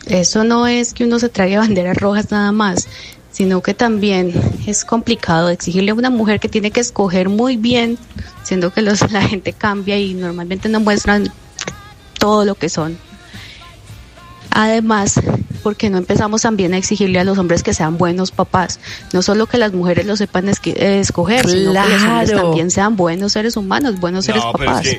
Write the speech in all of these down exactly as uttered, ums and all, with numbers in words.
Eso no es que uno se traiga banderas rojas nada más, sino que también es complicado exigirle a una mujer que tiene que escoger muy bien, siendo que los, la gente cambia y normalmente no muestran todo lo que son. Además, porque no empezamos también a exigirle a los hombres que sean buenos papás, no solo que las mujeres lo sepan es- escoger, claro, sino que los hombres también sean buenos seres humanos, buenos seres No, papás. pero es que,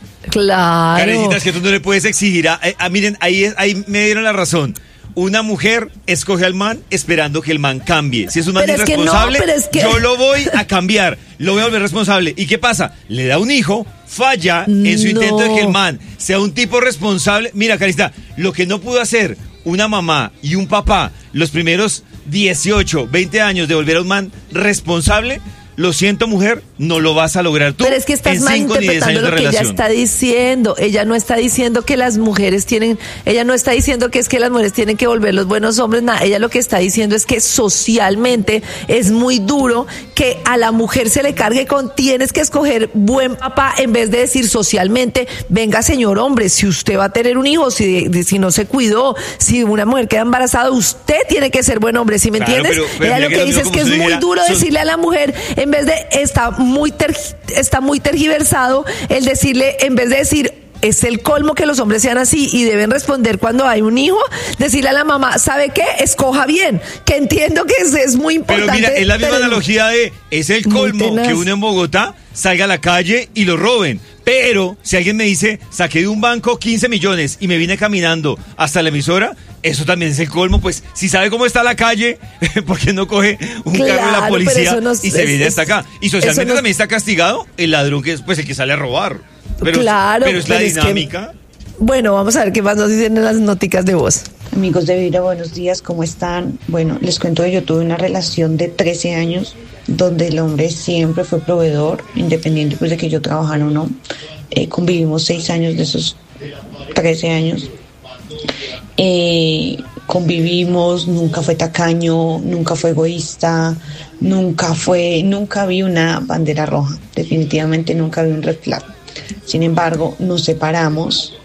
Claro. Karencita, es que tú no le puedes exigir a, a- a- miren, ahí, es- ahí me dieron la razón. Una mujer escoge al man esperando que el man cambie. Si es un man Pero es que no, irresponsable, pero es que- yo lo voy a cambiar, lo voy a volver responsable. ¿Y qué pasa? Le da un hijo, falla en su No. intento de que el man sea un tipo responsable. Mira, Karencita, lo que no pudo hacer una mamá y un papá los primeros dieciocho, veinte años de volver a un man responsable, lo siento, mujer, no lo vas a lograr tú. Pero es que estás en cinco ni diez malinterpretando años lo de que ella relación. está diciendo. Ella no está diciendo que las mujeres tienen, ella no está diciendo que es que las mujeres tienen que volver los buenos hombres, nada. Ella lo que está diciendo es que socialmente es muy duro que a la mujer se le cargue con tienes que escoger buen papá en vez de decir socialmente, venga señor hombre, si usted va a tener un hijo, si, de- si no se cuidó, si una mujer queda embarazada, usted tiene que ser buen hombre, ¿sí me Claro, entiendes? pero- pero ella mira lo que que lo dice mismo es que como es si muy dijera, duro so- decirle a la mujer, en vez de, está muy, ter- está muy tergiversado el decirle, en vez de decir, es el colmo que los hombres sean así y deben responder cuando hay un hijo, decirle a la mamá, ¿sabe qué? Escoja bien, que entiendo que es, es muy Pero importante. mira, es la misma pero- analogía de, es el Muy colmo tenaz. que uno en Bogotá salga a la calle y lo roben. Pero si alguien me dice, saqué de un banco quince millones y me vine caminando hasta la emisora, eso también es el colmo. Pues si sabe cómo está la calle, ¿por qué no coge un Claro, carro de la pero policía eso no- y se es- viene es- hasta acá? Y eso socialmente no- también está castigado el ladrón, que es pues el que sale a robar. Pero, Claro, pero es la pero es que- dinámica. Bueno, vamos a ver qué más nos dicen en las noticas de voz. Amigos de Vibra, buenos días, ¿cómo están? Bueno, les cuento que yo tuve una relación de trece años donde el hombre siempre fue proveedor, independiente pues de que yo trabajara o no. Eh, convivimos seis años de esos trece años. Eh, convivimos, nunca fue tacaño, nunca fue egoísta, nunca fue, nunca vi una bandera roja, definitivamente nunca vi un red flag. Sin embargo, nos separamos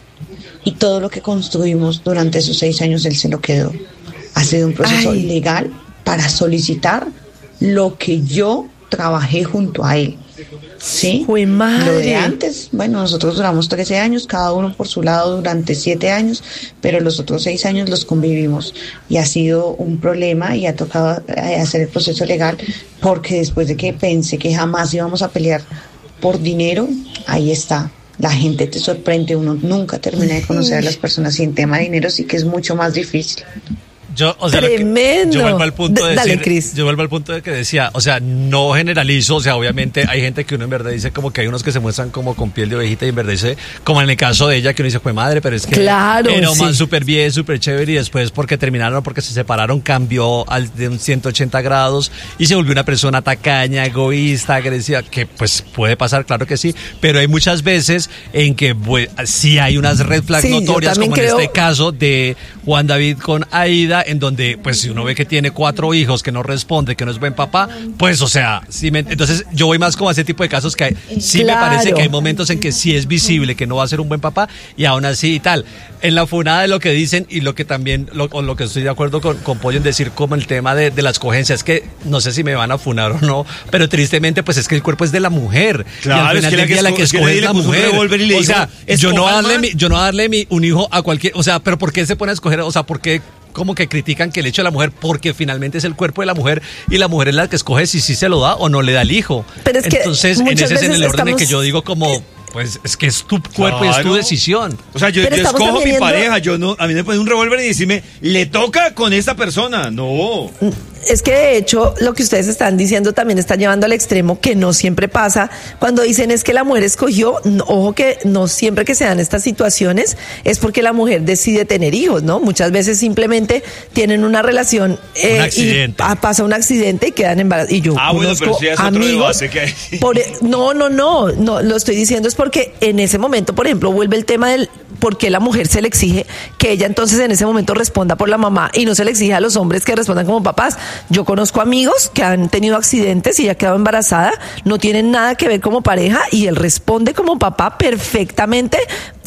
y todo lo que construimos durante esos seis años él se lo quedó. Ha sido un proceso Ay. legal para solicitar lo que yo trabajé junto a él. ¿Sí? Jue madre. Lo de antes, bueno, nosotros duramos trece años, cada uno por su lado durante siete años, pero los otros seis años los convivimos y ha sido un problema y ha tocado eh, hacer el proceso legal porque después de que pensé que jamás íbamos a pelear por dinero, ahí está. La gente te sorprende, uno nunca termina de conocer a las personas y en tema de dinero sí que es mucho más difícil. Yo, o sea, lo que- Tremendo. yo vuelvo al punto de D- dale, decir, Cris. yo vuelvo al punto de que decía, o sea, no generalizo, o sea, obviamente hay gente que uno en verdad dice como que hay unos que se muestran como con piel de ovejita y en verdad dice, como en el caso de ella que uno dice, pues madre, pero es que Claro, era un sí. man súper bien, súper chévere y después porque terminaron, porque se separaron, cambió al, de un ciento ochenta grados y se volvió una persona tacaña, egoísta, agresiva, que pues puede pasar, claro que sí, pero hay muchas veces en que pues, sí hay unas red flags Sí, yo notorias, también como en creo- este caso de Juan David con Aida, en donde pues si uno ve que tiene cuatro hijos, que no responde, que no es buen papá, pues o sea, sí me- entonces yo voy más como a ese tipo de casos que hay- sí Claro. me parece que hay momentos en que sí es visible que no va a ser un buen papá y aún así y tal. En la funada de lo que dicen y lo que también, lo, o lo que estoy de acuerdo con, con Pollo en decir como el tema de, de la escogencia, es que no sé si me van a funar o no, pero tristemente pues es que el cuerpo es de la mujer. Claro, y es al que final la del que día la esco- que es que escoge nadie es le la puso un mujer. revólver y le O dijo, sea, yo no voy a "Escoja darle mal". mi, yo no voy a darle mi, un hijo a cualquier, o sea, pero ¿por qué se pone a escoger? O sea, ¿por qué como que critican que el hecho de la mujer, porque finalmente es el cuerpo de la mujer y la mujer es la que escoge si sí se lo da o no le da el hijo? Pero es que entonces, en muchas ese es en el veces orden en que estamos- yo digo como, pues es que es tu cuerpo y es tu Claro. decisión. O sea, yo, Pero yo estamos escojo mi también viendo- pareja, yo no, a mí me ponen un revólver y decirme, le toca con esta persona. No. Es que de hecho lo que ustedes están diciendo también está llevando al extremo que no siempre pasa. Cuando dicen es que la mujer escogió, no, ojo que no siempre que se dan estas situaciones es porque la mujer decide tener hijos, ¿no? Muchas veces simplemente tienen una relación eh, Un accidente. y ah, pasa un accidente y quedan embarazadas. Y yo Ah, bueno, pero conozco sí es otro amigos. debate que hay. por- no, no, no, no, lo estoy diciendo es porque en ese momento, por ejemplo, vuelve el tema del por qué la mujer se le exige que ella entonces en ese momento responda por la mamá y no se le exige a los hombres que respondan como papás. Yo conozco amigos que han tenido accidentes y ella ha quedado embarazada, no tienen nada que ver como pareja y él responde como papá perfectamente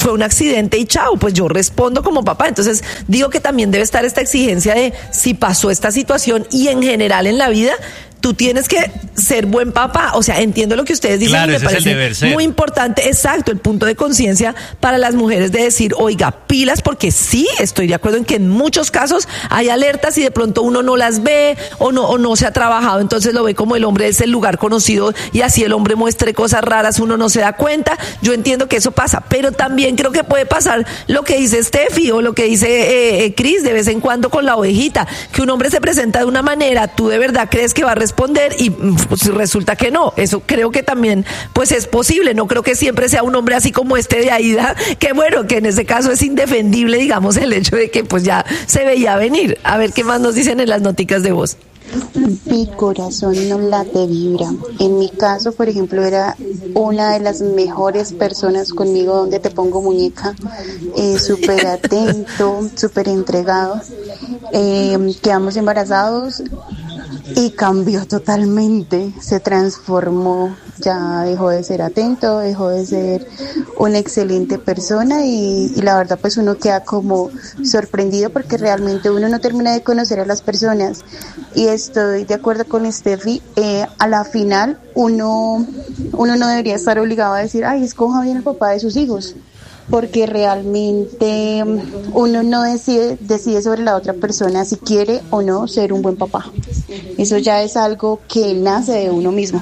fue un accidente y chao, pues yo respondo como papá. Entonces digo que también debe estar esta exigencia de si pasó esta situación y en general en la vida, tú tienes que ser buen papá. O sea, entiendo lo que ustedes dicen, claro, me ese parece es el deber ser. Muy importante, exacto, el punto de conciencia para las mujeres de decir, oiga, pilas, porque sí, estoy de acuerdo en que en muchos casos hay alertas y de pronto uno no las ve o no, o no se ha trabajado, entonces lo ve como el hombre es el lugar conocido y así el hombre muestre cosas raras, uno no se da cuenta. Yo entiendo que eso pasa, pero también creo que puede pasar lo que dice Steffi o lo que dice eh, eh, Cris de vez en cuando con la ovejita, que un hombre se presenta de una manera, tú de verdad crees que va a responder y pues, resulta que no. Eso creo que también pues es posible. No creo que siempre sea un hombre así como este de Aida, que bueno, que en ese caso es indefendible, digamos, el hecho de que pues ya se veía venir. A ver qué más nos dicen en las noticas de voz. Mi corazón no late, vibra. En mi caso, por ejemplo, era una de las mejores personas conmigo, donde te pongo muñeca, eh, súper atento, súper entregado. Eh, quedamos embarazados y cambió totalmente, se transformó, ya dejó de ser atento, dejó de ser una excelente persona y, y la verdad pues uno queda como sorprendido porque realmente uno no termina de conocer a las personas y estoy de acuerdo con Steffi, eh, a la final uno, uno no debería estar obligado a decir, ay, escoja bien el papá de sus hijos, porque realmente uno no decide, decide sobre la otra persona si quiere o no ser un buen papá. Eso ya es algo que nace de uno mismo.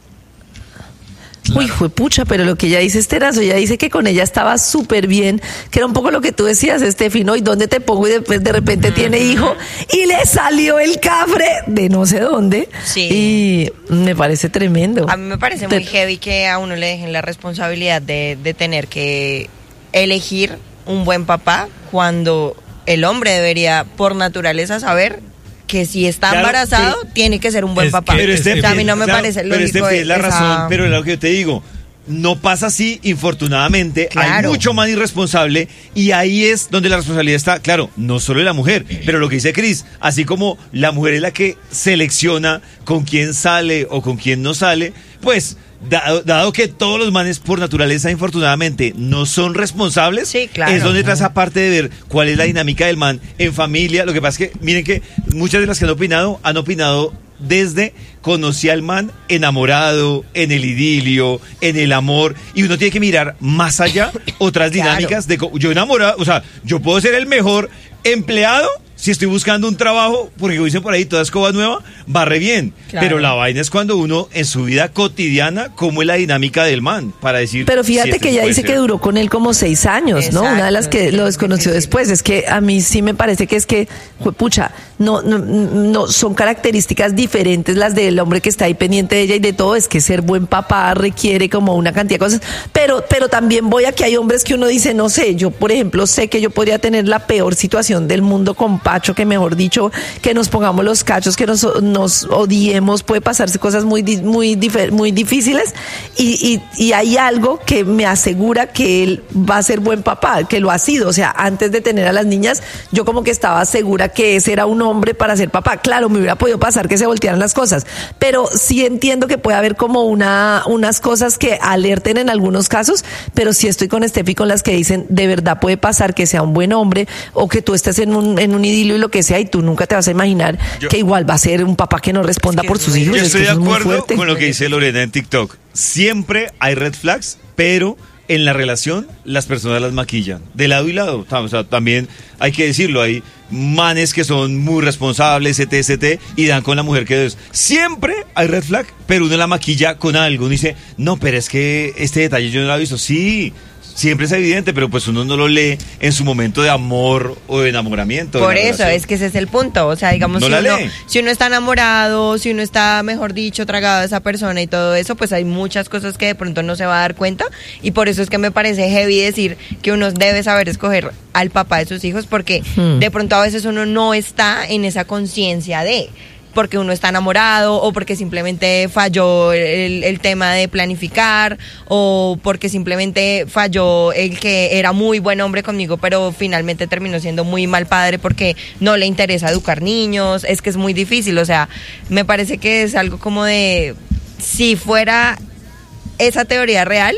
Uy, fue pucha, pero lo que ella dice Esterazo, ella dice que con ella estaba súper bien, que era un poco lo que tú decías, Estefi, ¿no? ¿Y dónde te pongo? Y después de repente tiene hijo y le salió el cafre de no sé dónde. Sí. Y me parece tremendo. A mí me parece muy heavy que a uno le dejen la responsabilidad de, de tener que elegir un buen papá cuando el hombre debería por naturaleza saber que si está claro, embarazado pero, tiene que ser un buen es papá. Que, pero este, o sea, a mí no me claro, parece pero lógico. Este es la esa... razón, pero es lo que yo te digo. No pasa así, infortunadamente, claro. Hay mucho más irresponsable y ahí es donde la responsabilidad está, claro, no solo de la mujer, pero lo que dice Cris, así como la mujer es la que selecciona con quién sale o con quién no sale, pues dado, dado que todos los manes por naturaleza, infortunadamente, no son responsables, sí, claro. Es donde traza parte de ver cuál es la dinámica del man en familia. Lo que pasa es que, miren que muchas de las que han opinado, han opinado desde conocí al man enamorado, en el idilio, en el amor, y uno tiene que mirar más allá otras dinámicas claro. de yo enamorado, o sea, yo puedo ser el mejor empleado si estoy buscando un trabajo, porque como dicen por ahí, toda escoba nueva va re bien, claro. Pero la vaina es cuando uno en su vida cotidiana, cómo es la dinámica del man, para decir. Pero fíjate si que ella dice ser. Que duró con él como seis años, exacto, ¿no? Una de las que lo desconoció después, es que a mí sí me parece que es que, pucha, no, no, no, son características diferentes las del hombre que está ahí pendiente de ella y de todo, es que ser buen papá requiere como una cantidad de cosas, pero, pero también voy a que hay hombres que uno dice, no sé, yo por ejemplo sé que yo podría tener la peor situación del mundo con Pacho, que mejor dicho, que nos pongamos los cachos, que nos, nos odiemos, puede pasarse cosas muy, muy, muy difíciles y, y, y hay algo que me asegura que él va a ser buen papá, que lo ha sido, o sea, antes de tener a las niñas, yo como que estaba segura que ese era un hombre para ser papá. Claro, me hubiera podido pasar que se voltearan las cosas, pero sí entiendo que puede haber como una, unas cosas que alerten en algunos casos, pero sí estoy con Steffi con las que dicen, de verdad puede pasar que sea un buen hombre o que tú estés en un, en un idilio y lo que sea y tú nunca te vas a imaginar yo, que igual va a ser un papá que no responda es que por sus hijos. Yo estoy es de que acuerdo con lo que dice Lorena en TikTok. Siempre hay red flags, pero en la relación las personas las maquillan de lado y lado. O sea, también hay que decirlo, hay manes que son muy responsables, etc, etc, y dan con la mujer que es. Siempre hay red flag, pero uno la maquilla con algo. Uno dice, no, pero es que este detalle yo no lo he visto. Sí, siempre es evidente, pero pues uno no lo lee en su momento de amor o de enamoramiento. Por de eso, relación. Es que ese es el punto. O sea, digamos, no si, la uno, lee. si uno está enamorado, si uno está, mejor dicho, tragado de esa persona y todo eso, pues hay muchas cosas que de pronto no se va a dar cuenta. Y por eso es que me parece heavy decir que uno debe saber escoger al papá de sus hijos, porque hmm. de pronto a veces uno no está en esa conciencia de... porque uno está enamorado o porque simplemente falló el, el tema de planificar o porque simplemente falló el que era muy buen hombre conmigo pero finalmente terminó siendo muy mal padre porque no le interesa educar niños. Es que es muy difícil, o sea, me parece que es algo como de si fuera esa teoría real,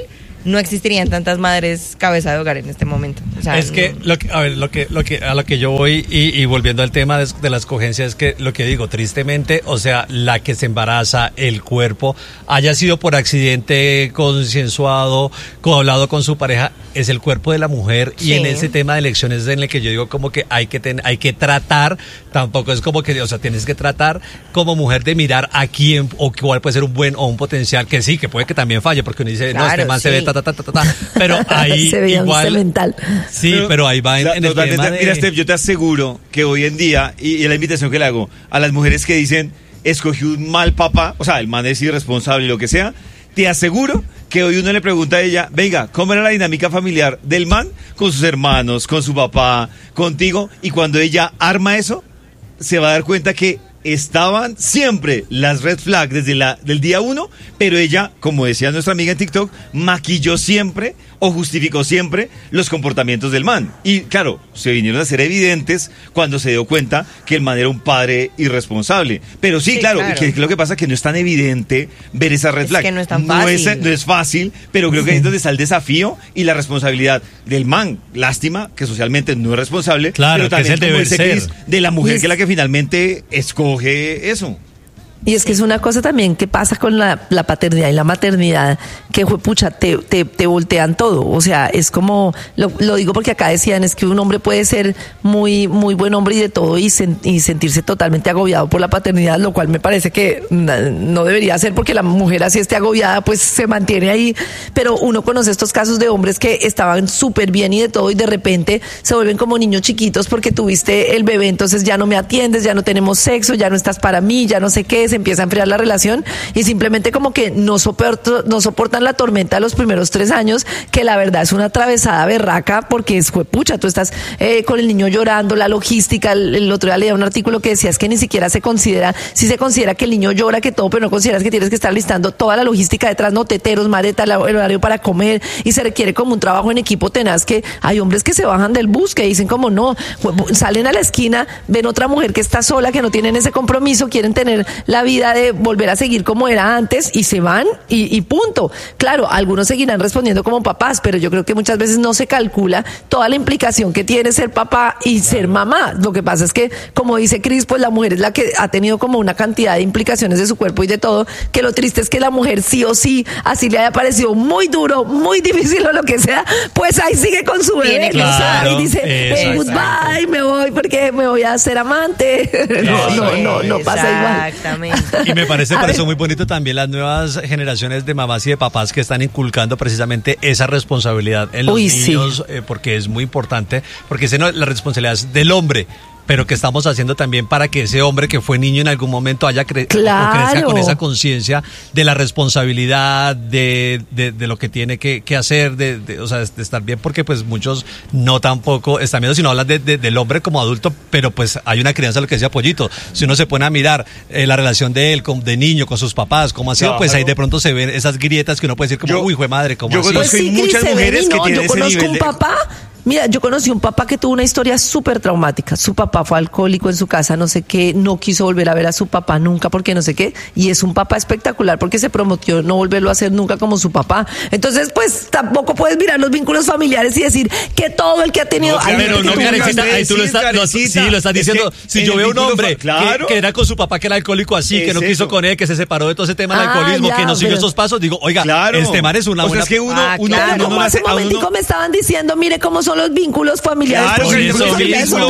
no existirían tantas madres cabeza de hogar en este momento. O sea, es que, no. lo que, a ver, lo que, lo que, a lo que yo voy y, y volviendo al tema de, de la escogencia es que lo que digo, tristemente, o sea, la que se embaraza, el cuerpo, haya sido por accidente consensuado, con, hablado con su pareja, es el cuerpo de la mujer. Sí. Y en ese tema de elecciones en el que yo digo como que hay que ten, hay que tratar, tampoco es como que, o sea, tienes que tratar como mujer de mirar a quién o cuál puede ser un buen o un potencial, que sí, que puede que también falle, porque uno dice, claro, no, este man sí. se ve ta, ta, ta, ta, ta, pero ahí se veía igual, un cemental. Sí, pero, pero ahí va en, la, en el tema de... Mira, Steph, yo te aseguro que hoy en día, y, y la invitación que le hago a las mujeres que dicen, escogí un mal papá, o sea, el man es irresponsable y lo que sea, te aseguro que hoy uno le pregunta a ella, venga, ¿cómo era la dinámica familiar del man con sus hermanos, con su papá, contigo? Y cuando ella arma eso, se va a dar cuenta que estaban siempre las red flags desde la, del día uno, pero ella, como decía nuestra amiga en TikTok, maquilló siempre o justificó siempre los comportamientos del man. Y claro, se vinieron a ser evidentes cuando se dio cuenta que el man era un padre irresponsable. Pero sí, sí claro, claro. Que, que lo que pasa es que no es tan evidente ver esa red flag. Es que no es tan fácil. No es, no es fácil, pero creo que ahí es donde está el desafío y la responsabilidad del man. Lástima que socialmente no es responsable, claro, pero también que es el como deber ese ser. de la mujer es... que es la que finalmente escoge eso. Y es que es una cosa también que pasa con la, la paternidad y la maternidad, que pucha, te, te, te voltean todo. O sea, es como, lo, lo digo porque acá decían, es que un hombre puede ser muy, muy buen hombre y de todo y, sen, y sentirse totalmente agobiado por la paternidad, lo cual me parece que no debería ser, porque la mujer así esté agobiada, pues se mantiene ahí. Pero uno conoce estos casos de hombres que estaban súper bien y de todo y de repente se vuelven como niños chiquitos porque tuviste el bebé, entonces ya no me atiendes, ya no tenemos sexo, ya no estás para mí, ya no sé qué, se empieza a enfriar la relación y simplemente como que no, soporto, no soportan la tormenta de los primeros tres años, que la verdad es una atravesada berraca, porque es pucha, tú estás eh, con el niño llorando, la logística, el, el otro día leía un artículo que decía es que ni siquiera se considera, si se considera que el niño llora, que todo, pero no consideras que tienes que estar listando toda la logística detrás, no teteros, maleta, el horario para comer, y se requiere como un trabajo en equipo tenaz, que hay hombres que se bajan del bus, que dicen como no, salen a la esquina, ven otra mujer que está sola, que no tienen ese compromiso, quieren tener la vida de volver a seguir como era antes y se van y, y punto. Claro, algunos seguirán respondiendo como papás, pero yo creo que muchas veces no se calcula toda la implicación que tiene ser papá y ser mamá. Lo que pasa es que, como dice Cris, pues la mujer es la que ha tenido como una cantidad de implicaciones de su cuerpo y de todo, que lo triste es que la mujer sí o sí, así le haya parecido muy duro, muy difícil o lo que sea, pues ahí sigue con su bebé, claro, y dice, hey, goodbye, me voy porque me voy a ser amante. No, no, no, no pasa igual. Exactamente. Y me parece por eso muy bonito también las nuevas generaciones de mamás y de papás que están inculcando precisamente esa responsabilidad en los Uy, niños, sí. eh, porque es muy importante, porque ese no, la responsabilidad es del hombre, pero que estamos haciendo también para que ese hombre que fue niño en algún momento haya cre claro. crezca con esa conciencia de la responsabilidad, de, de, de lo que tiene que, que hacer, de, de, o sea, de estar bien, porque pues muchos no tampoco están viendo, sino hablan de, de, del hombre como adulto, pero pues hay una crianza, lo que decía Pollito, si uno se pone a mirar eh, la relación de él con, de niño con sus papás, cómo ha sido, claro. Pues ahí de pronto se ven esas grietas que uno puede decir como, yo, uy, jue madre, ¿cómo yo así? conozco Pues sí, muchas Cris, mujeres ven, que no, tienen yo ese conozco nivel un de... papá. Mira, yo conocí un papá que tuvo una historia súper traumática. Su papá fue alcohólico en su casa, no sé qué, no quiso volver a ver a su papá nunca porque no sé qué. Y es un papá espectacular porque se prometió no volverlo a hacer nunca como su papá. Entonces, pues tampoco puedes mirar los vínculos familiares y decir que todo el que ha tenido... No, claro, pero no, Karencita, ahí tú lo estás, lo, sí, lo estás diciendo. Si yo veo un hombre claro. que, que era con su papá que era alcohólico así, es que no quiso eso. Con él, que se separó de todo ese tema del ah, alcoholismo, ya, que no siguió pero... esos pasos, digo, oiga, claro. Este man es una o buena... sea, es que uno, ah, uno, claro, uno, como uno hace un momentico uno... me estaban diciendo, mire cómo son los vínculos familiares. Claro, pues, eso mismo.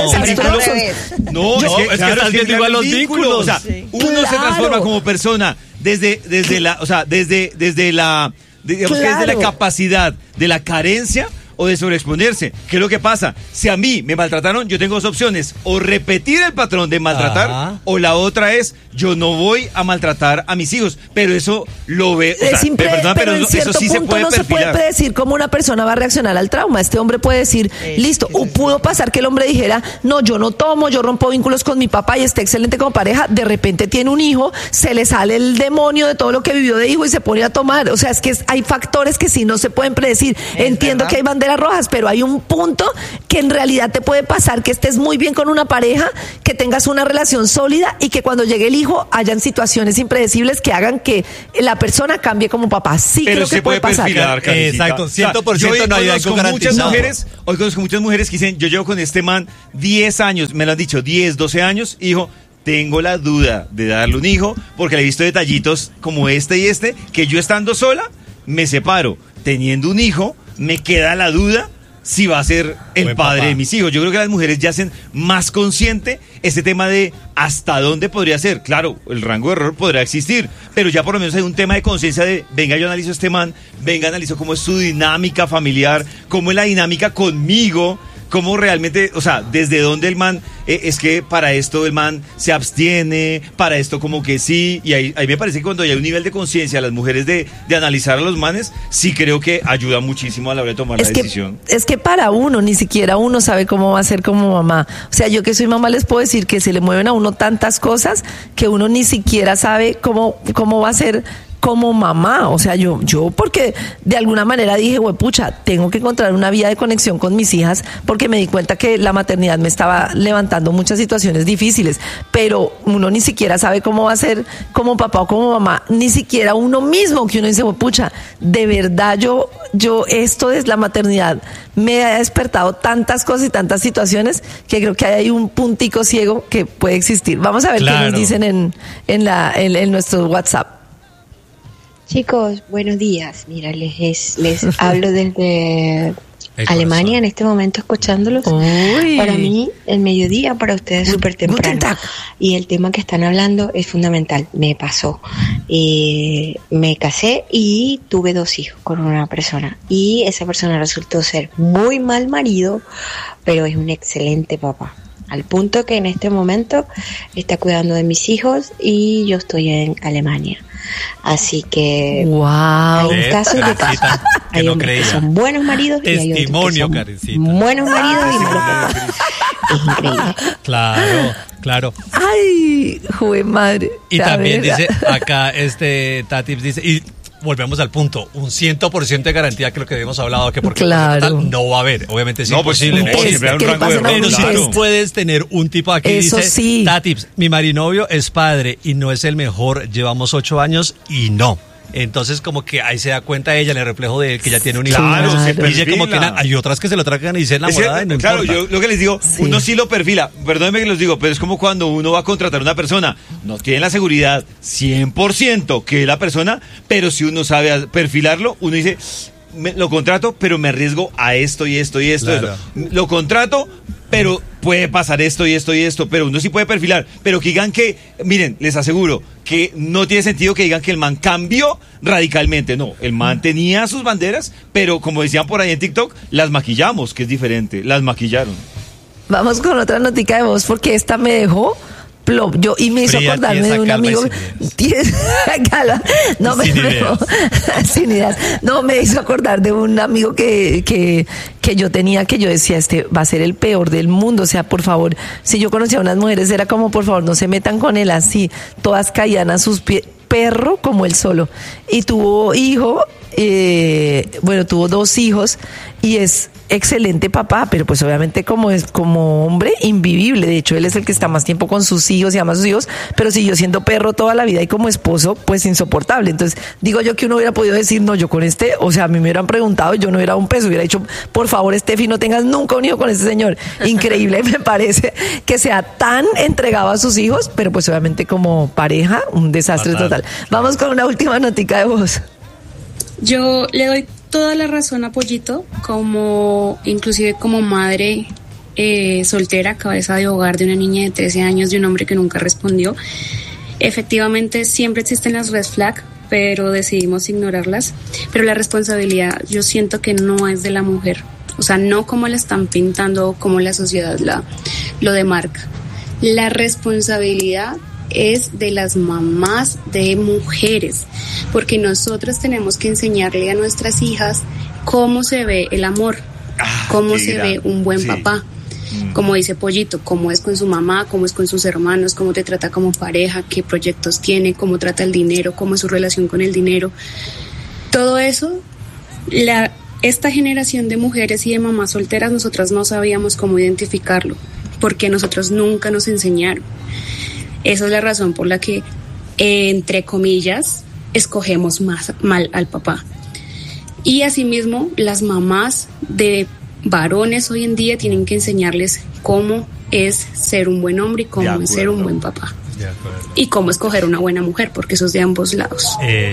No, no, es que, es que estás viendo igual los vínculos. O sea, sí. uno claro. se transforma como persona desde, desde la, o sea, desde, desde la, digamos claro. que desde la capacidad de la carencia o de sobreexponerse. ¿Qué es lo que pasa? Si a mí me maltrataron, yo tengo dos opciones. O repetir el patrón de maltratar, Ajá. o la otra es, yo no voy a maltratar a mis hijos. Pero eso lo ve... O es sea, impre, perdón, pero, pero eso sí se puede no perfilar. se puede predecir cómo una persona va a reaccionar al trauma. Este hombre puede decir, es, listo, o pudo pasar que el hombre dijera, no, yo no tomo, yo rompo vínculos con mi papá y está excelente como pareja. De repente tiene un hijo, se le sale el demonio de todo lo que vivió de hijo y se pone a tomar. O sea, es que es, hay factores que sí no se pueden predecir. Es Entiendo verdad. Que hay banderas banderas rojas, pero hay un punto que en realidad te puede pasar que estés muy bien con una pareja, que tengas una relación sólida y que cuando llegue el hijo hayan situaciones impredecibles que hagan que la persona cambie como papá. Sí, pero creo que puede pasar. Perfilar, exacto, cien por ciento o sea, no hay algo muchas garantizado. mujeres, hoy conozco muchas mujeres que dicen, yo llevo con este man diez años, me lo han dicho, diez, doce años, hijo, tengo la duda de darle un hijo porque le he visto detallitos como este y este, que yo estando sola me separo. Teniendo un hijo, me queda la duda si va a ser el Buen padre papá. de mis hijos. Yo creo que las mujeres ya hacen más consciente ese tema de hasta dónde podría ser. Claro, el rango de error podrá existir, pero ya por lo menos hay un tema de conciencia de, venga, yo analizo este man, venga, analizo cómo es su dinámica familiar, cómo es la dinámica conmigo, cómo realmente, o sea, desde dónde el man, eh, es que para esto el man se abstiene, para esto como que sí, y ahí, ahí me parece que cuando hay un nivel de conciencia, las mujeres de, de analizar a los manes, sí creo que ayuda muchísimo a la hora de tomar Es la que, decisión. es que para uno, ni siquiera uno sabe cómo va a ser como mamá. O sea, yo que soy mamá les puedo decir que se le mueven a uno tantas cosas que uno ni siquiera sabe cómo, cómo va a ser como mamá. O sea, yo, yo porque de alguna manera dije, güey, pucha, tengo que encontrar una vía de conexión con mis hijas porque me di cuenta que la maternidad me estaba levantando muchas situaciones difíciles, pero uno ni siquiera sabe cómo va a ser como papá o como mamá, ni siquiera uno mismo, que uno dice, güey, pucha, de verdad yo, yo esto es la maternidad, me ha despertado tantas cosas y tantas situaciones que creo que hay un puntico ciego que puede existir. Vamos a ver Claro. qué nos dicen en, en, la, en, en nuestro WhatsApp. Chicos, buenos días. Mira, les, les hablo desde El Alemania corazón. en este momento escuchándolos. Uy. Para mí, el mediodía, para ustedes súper Guten temprano. Tag. Y el tema que están hablando es fundamental. Me pasó. Eh, me casé y tuve dos hijos con una persona. Y esa persona resultó ser muy mal marido, pero es un excelente papá. Al punto que en este momento está cuidando de mis hijos y yo estoy en Alemania. Así que Wow. hay ¿Ves, casos de Karencita? casos. Que Hay no hombres que creía. son buenos maridos y hay otros que Testimonio, son Karencita. buenos maridos y malos papás. Es increíble. Claro, claro. Ay, jue madre. Y La también verdad. dice, acá este Tatips dice, y volvemos al punto, un cien por ciento de garantía que lo que hemos hablado, que porque Claro. total, no va a haber, obviamente es No, pues, imposible. no, ¿no? Es siempre hay un que le rango de pasen a error, Pero uno si un claro. tú test. puedes tener un tipo aquí, Eso dice, sí. Tatips, mi marinovio es padre y no es el mejor, llevamos ocho años y no. Entonces como que ahí se da cuenta ella, en el reflejo de que ya tiene un hijo. Claro, se Dice como que perfila. na- hay otras que se lo tragan y dicen Es que, enamorada y no claro, importa. yo lo que les digo, Sí. uno sí lo perfila, perdónenme que los digo, pero es como cuando uno va a contratar a una persona, no tiene la seguridad cien por ciento que es la persona, pero si uno sabe a- perfilarlo, uno dice, me- lo contrato, pero me arriesgo a esto y esto y esto. Claro. esto. Lo contrato, pero puede pasar esto y esto y esto, pero uno sí puede perfilar, pero que digan que, miren, les aseguro que no tiene sentido que digan que el man cambió radicalmente, no, el man tenía sus banderas, pero como decían por ahí en TikTok, las maquillamos, que es diferente, las maquillaron. Vamos con otra notica de voz porque esta me dejó plop. Yo, y me hizo Fría, acordarme tiesa, de un calma y amigo. sin Tiesa, calma. No, me, Sin me- ideas. sin ideas. No, me hizo acordar de un amigo que, que, que yo tenía, que yo decía, este va a ser el peor del mundo. O sea, por favor, si yo conocía a unas mujeres, era como, por favor, no se metan con él así. Todas caían a sus pies. Perro como él solo. Y tuvo hijo, eh, bueno, tuvo dos hijos y es excelente papá, pero pues obviamente como es como hombre invivible. De hecho, él es el que está más tiempo con sus hijos y ama a sus hijos, pero siguió siendo perro toda la vida y como esposo, pues insoportable. Entonces, digo yo que uno hubiera podido decir, no, yo con este, o sea, a mí me hubieran preguntado y yo no hubiera un peso, hubiera dicho, por favor, Estefi, no tengas nunca un hijo con este señor. Increíble, me parece que sea tan entregado a sus hijos, pero pues obviamente como pareja, un desastre Fatal. total. Vamos con una última notica de voz. Yo le doy toda la razón a Pollito, como inclusive como madre eh, soltera, cabeza de hogar de una niña de trece años, de un hombre que nunca respondió. Efectivamente, siempre existen las red flag, pero decidimos ignorarlas. Pero la responsabilidad, yo siento que no es de la mujer, o sea, no como la están pintando, como la sociedad la, lo demarca. La responsabilidad es de las mamás de mujeres, porque nosotras tenemos que enseñarle a nuestras hijas cómo se ve el amor, Ah, cómo qué se gran- ve un buen sí. papá, como dice Pollito, cómo es con su mamá, cómo es con sus hermanos, cómo te trata como pareja, qué proyectos tiene, cómo trata el dinero, cómo es su relación con el dinero. Todo eso, la esta generación de mujeres y de mamás solteras, nosotras no sabíamos cómo identificarlo, porque nosotros nunca nos enseñaron. Esa es la razón por la que, eh, entre comillas, escogemos más mal al papá. Y asimismo, las mamás de varones hoy en día tienen que enseñarles cómo es ser un buen hombre y cómo es ser un buen papá. Y cómo escoger una buena mujer, porque eso es de ambos lados.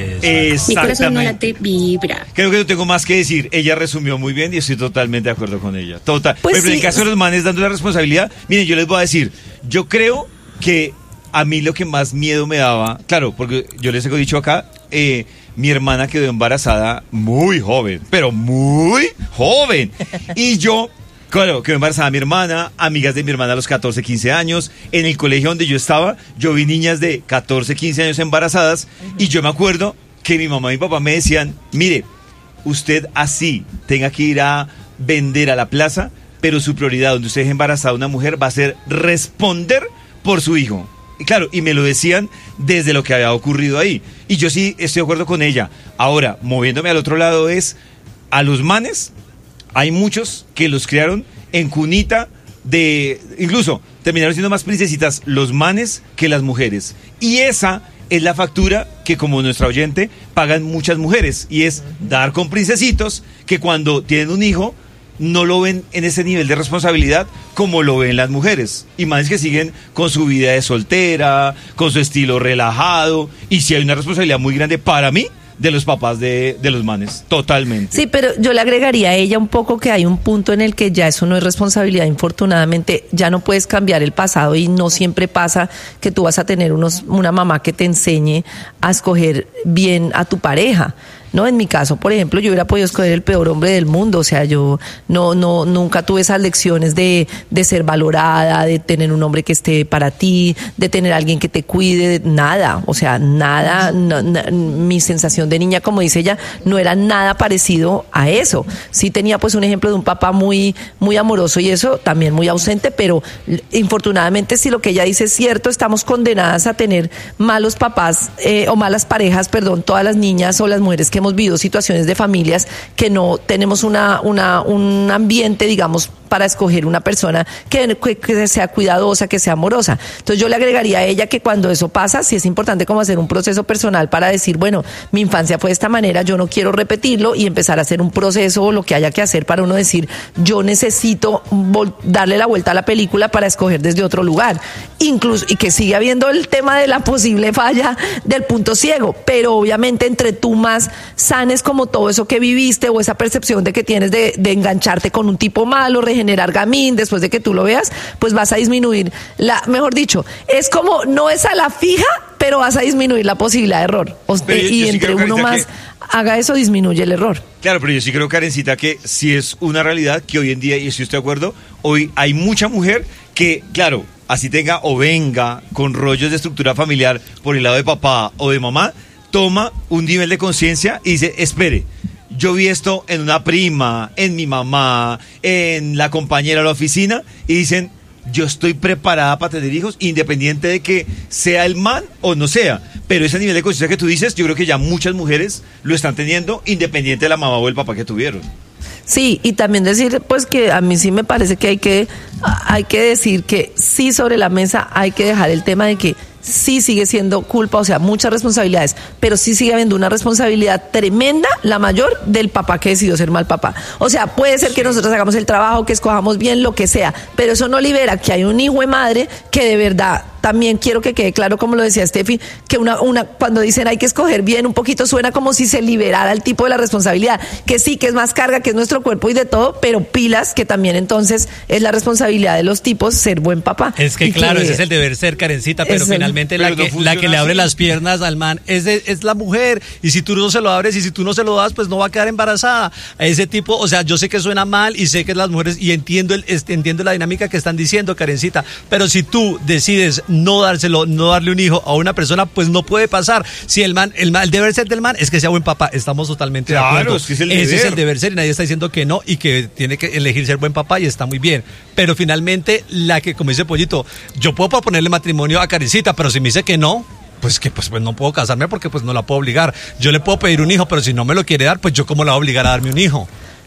Mi corazón no late, vibra. Creo que no tengo más que decir. Ella resumió muy bien y estoy totalmente de acuerdo con ella. Total. Pues Pero sí. en el caso de los manes dando la responsabilidad, miren, yo les voy a decir, yo creo que a mí lo que más miedo me daba, claro, porque yo les he dicho acá, eh, mi hermana quedó embarazada muy joven, pero muy joven. Y yo... Claro, quedó embarazada mi hermana, amigas de mi hermana a los catorce, quince años. En el colegio donde yo estaba, yo vi niñas de catorce, quince años embarazadas. Uh-huh. Y yo me acuerdo que mi mamá y mi papá me decían, mire, usted así tenga que ir a vender a la plaza, pero su prioridad donde usted es embarazada una mujer va a ser responder por su hijo. Y claro, y me lo decían desde lo que había ocurrido ahí. Y yo sí estoy de acuerdo con ella. Ahora, moviéndome al otro lado es, a los manes... Hay muchos que los criaron en cunita de... Incluso terminaron siendo más princesitas los manes que las mujeres. Y esa es la factura que, como nuestra oyente, pagan muchas mujeres. Y es dar con princesitos que cuando tienen un hijo no lo ven en ese nivel de responsabilidad como lo ven las mujeres. Y manes que siguen con su vida de soltera, con su estilo relajado. Y si hay una responsabilidad muy grande para mí, de los papás de, de los manes, totalmente. Sí, pero yo le agregaría a ella un poco que hay un punto en el que ya eso no es responsabilidad, infortunadamente, ya no puedes cambiar el pasado y no siempre pasa que tú vas a tener unos, una mamá que te enseñe a escoger bien a tu pareja. No, en mi caso, por ejemplo, yo hubiera podido escoger el peor hombre del mundo, o sea, yo no, no, nunca tuve esas lecciones de, de ser valorada, de tener un hombre que esté para ti, de tener a alguien que te cuide, nada, o sea, nada, no, no, mi sensación de niña, como dice ella, no era nada parecido a eso. Sí tenía pues un ejemplo de un papá muy, muy amoroso y eso, también muy ausente, pero infortunadamente si lo que ella dice es cierto, estamos condenadas a tener malos papás, eh, o malas parejas, perdón, todas las niñas o las mujeres que hemos vivido situaciones de familias que no tenemos una, una, un ambiente, digamos, para escoger una persona que, que, que sea cuidadosa, que sea amorosa. Entonces yo le agregaría a ella que cuando eso pasa, sí es importante como hacer un proceso personal para decir, bueno, mi infancia fue de esta manera, yo no quiero repetirlo y empezar a hacer un proceso o lo que haya que hacer para uno decir, yo necesito vol- darle la vuelta a la película para escoger desde otro lugar. Incluso, y que sigue habiendo el tema de la posible falla del punto ciego, pero obviamente entre tú más sanes como todo eso que viviste o esa percepción de que tienes de, de engancharte con un tipo malo, generar gamín después de que tú lo veas, pues vas a disminuir la, mejor dicho, es como, no es a la fija, pero vas a disminuir la posibilidad de error. O, yo, y yo sí entre creo, uno más que... haga eso, disminuye el error. Claro, pero yo sí creo, Karencita, que sí es una realidad que hoy en día, y estoy de acuerdo, hoy hay mucha mujer que, claro, así tenga o venga con rollos de estructura familiar por el lado de papá o de mamá, toma un nivel de conciencia y dice, espere, yo vi esto en una prima, en mi mamá, en la compañera de la oficina, y dicen, yo estoy preparada para tener hijos, independiente de que sea el man o no sea. Pero ese nivel de conciencia que tú dices, yo creo que ya muchas mujeres lo están teniendo, independiente de la mamá o el papá que tuvieron. Sí, y también decir, pues, que a mí sí me parece que hay que, hay que decir que sí, sobre la mesa hay que dejar el tema de que sí sigue siendo culpa, o sea, muchas responsabilidades, pero sí sigue habiendo una responsabilidad tremenda, la mayor, del papá que decidió ser mal papá. O sea, puede ser que nosotros hagamos el trabajo, que escojamos bien, lo que sea, pero eso no libera que hay un hijo de madre que de verdad, también quiero que quede claro, como lo decía Steffi, que una, una, cuando dicen hay que escoger bien, un poquito suena como si se liberara el tipo de la responsabilidad, que sí, que es más carga, que es nuestro cuerpo y de todo, pero pilas, que también entonces es la responsabilidad de los tipos ser buen papá. Es que y claro, que, ese es el deber ser, Karencita, pero finalmente Pero la, no que, la que le abre así. las piernas al man es, de, es la mujer, y si tú no se lo abres y si tú no se lo das, pues no va a quedar embarazada. A ese tipo, o sea, yo sé que suena mal y sé que las mujeres, y entiendo, el, entiendo la dinámica que están diciendo, Karencita, pero si tú decides no dárselo, no darle un hijo a una persona, pues no puede pasar. Si el man, el, man, el deber ser del man es que sea buen papá, estamos totalmente claro, de acuerdo. Es que es el Ese deber. es el deber ser y nadie está diciendo que no y que tiene que elegir ser buen papá y está muy bien. Pero finalmente, la que, como dice Pollito, yo puedo proponerle matrimonio a Karencita, pero si me dice que no, pues que pues, pues no puedo casarme porque pues no la puedo obligar. Yo le puedo pedir un hijo, pero si no me lo quiere dar, pues yo cómo la voy a obligar a darme un hijo.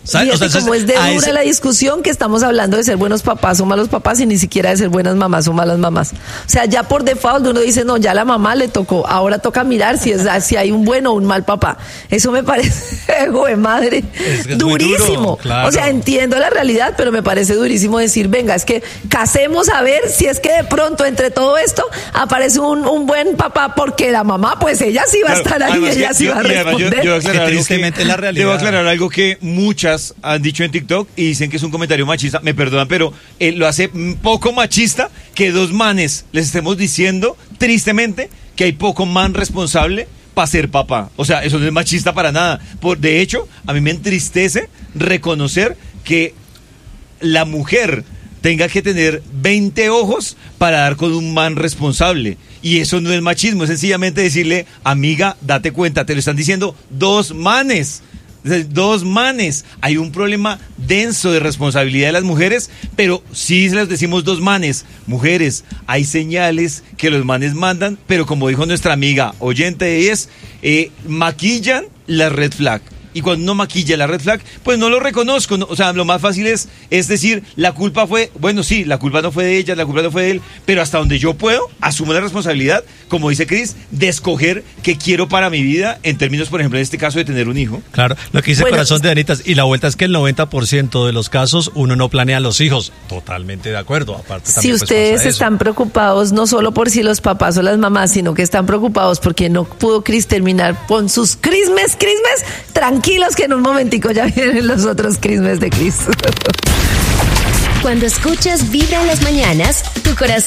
¿Sabes? Fíjate O sea, cómo es de a dura ese- la discusión que estamos hablando de ser buenos papás o malos papás y ni siquiera de ser buenas mamás o malas mamás. O sea, ya por default uno dice, no, ya la mamá le tocó, ahora toca mirar si es si hay un bueno o un mal papá. Eso me parece, güey, madre, Es que es muy duro, durísimo. claro. O sea, entiendo la realidad, pero me parece durísimo decir, venga, es que casemos a ver si es que de pronto entre todo esto aparece un, un buen papá, porque la mamá, pues ella sí va a estar ahí, Además que ella sí yo- va a y además yo- responder. yo voy a aclarar Que algo tristemente es la realidad. Debo aclarar algo que muchas han dicho en TikTok y dicen que es un comentario machista. Me perdonan, pero eh, lo hace un poco machista que dos manes les estemos diciendo tristemente que hay poco man responsable para ser papá. O sea, eso no es machista para nada. Por, de hecho, a mí me entristece reconocer que la mujer tenga que tener veinte ojos para dar con un man responsable. Y eso no es machismo, es sencillamente decirle, amiga, date cuenta, te lo están diciendo dos manes. Dos manes. Hay un problema denso de responsabilidad de las mujeres, pero sí se les decimos dos manes. Mujeres, hay señales que los manes mandan, pero como dijo nuestra amiga oyente, es eh, maquillan la red flag. Y cuando uno maquilla la red flag, pues no lo reconozco. No, o sea, lo más fácil es, es decir, la culpa fue, bueno, sí, la culpa no fue de ella, la culpa no fue de él, pero hasta donde yo puedo, asumo la responsabilidad, como dice Cris, de escoger qué quiero para mi vida, en términos, por ejemplo, en este caso de tener un hijo. Claro, lo que dice Bueno, Corazón de Danitas, y la vuelta es que el noventa por ciento de los casos uno no planea los hijos. Totalmente de acuerdo. Aparte, Si también, pues, ustedes pasa eso. están preocupados no solo por si los papás o las mamás, sino que están preocupados porque no pudo Cris terminar con sus crismes, crismes, tranquilos que en un momentico ya vienen los otros crismes de Cris. Cuando escuchas Vibra en las mañanas, tu corazón